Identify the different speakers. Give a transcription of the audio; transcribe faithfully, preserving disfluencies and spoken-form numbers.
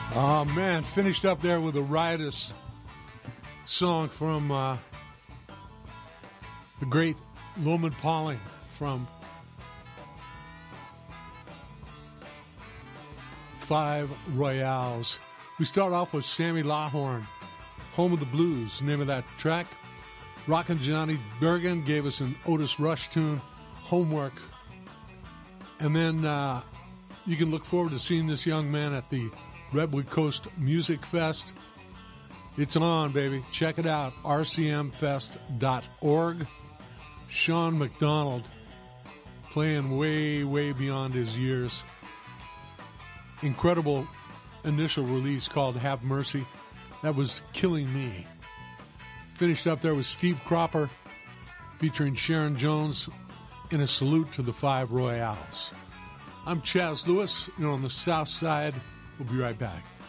Speaker 1: Oh, man, finished up there with a riotous song from uh, the great Loman Pauling from Five Royales. We start off with Sammy Lawhorn, Home of the Blues, name of that track. Rockin' Johnny Bergen gave us an Otis Rush tune, Homework. And then uh, you can look forward to seeing this young man at the Redwood Coast Music Fest. It's on, baby. Check it out, r c m fest dot org. Sean McDonald playing way, way beyond his years. Incredible initial release called Have Mercy. That was killing me. Finished up there with Steve Cropper featuring Sharon Jones in a salute to the Five Royales. I'm Chaz Lewis. You're on the South Side. We'll be right back.